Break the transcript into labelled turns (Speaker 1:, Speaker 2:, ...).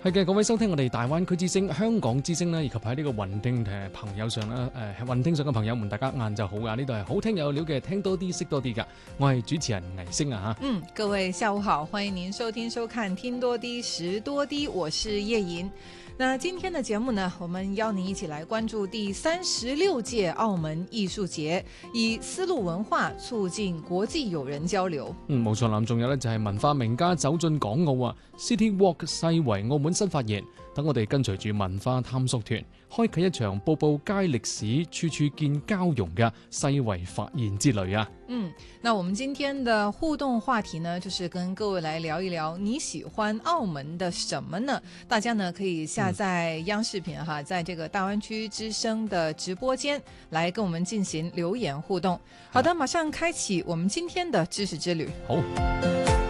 Speaker 1: 係嘅，各位收聽我哋大灣區之聲、香港之聲啦，以及喺呢個雲聽朋友上啦，雲聽上嘅朋友們，大家晏晝好噶，呢度係好聽有料嘅，聽多啲識多啲噶，我係主持人倪星啊吓。
Speaker 2: 各位下午好，歡迎您收聽收看聽多啲識多啲，我是葉瑩。那今天的節目呢，我們邀您一起來關注第36屆澳門藝術節，以絲路文化促進國際友人交流。
Speaker 1: 冇錯啦，仲有呢，就係文化名家走進港澳啊 ，City Walk 世圍澳門新發現，等我哋跟隨住文化探索團，開啟一場步步皆歷史、處處見交融嘅世圍發現之旅啊！
Speaker 2: 那我們今天的互動話題呢，就是跟各位來聊一聊你喜歡澳門的什麼呢？大家呢可以下載央視頻哈，在這個大灣區之聲的直播間來跟我們進行留言互動。好的，馬上開啟我們今天的知識之旅。
Speaker 1: 好。